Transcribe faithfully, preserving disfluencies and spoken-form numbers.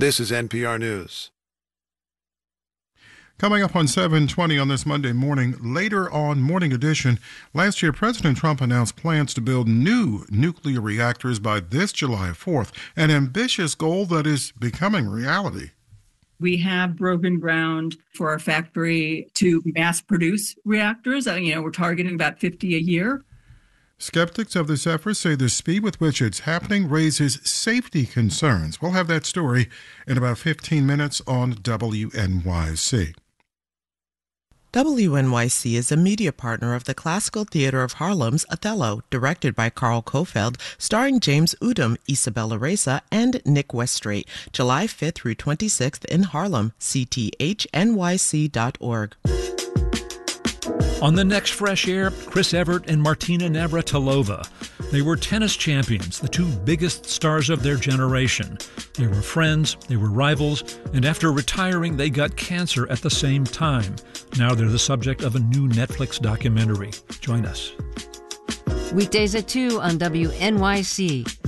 This is N P R News. Coming up on seven twenty on this Monday morning, later on Morning Edition, last year President Trump announced plans to build new nuclear reactors by this July fourth, an ambitious goal that is becoming reality. We have broken ground for our factory to mass produce reactors. You know, we're targeting about fifty a year. Skeptics of this effort say the speed with which it's happening raises safety concerns. We'll have that story in about fifteen minutes on W N Y C. W N Y C is a media partner of the Classical Theater of Harlem's Othello, directed by Carl Kofeld, starring James Udom, Isabella Reza, and Nick Westrate, July fifth through twenty-sixth in Harlem, c t h n y c dot org. On the next Fresh Air, Chris Evert and Martina Navratilova. They were tennis champions, the two biggest stars of their generation. They were friends, they were rivals, and after retiring, they got cancer at the same time. Now they're the subject of a new Netflix documentary. Join us. Weekdays at two on W N Y C.